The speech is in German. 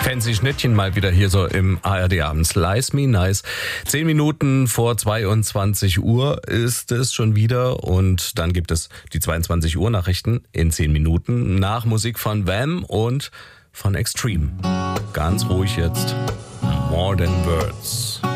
Fancy Schnittchen mal wieder hier so im ARD Abend. Slice Me Nice. 10 Minuten vor 22 Uhr ist es schon wieder und dann gibt es die 22 Uhr Nachrichten in 10 Minuten nach Musik von Wham und von Extreme. Ganz ruhig jetzt. More Than Words.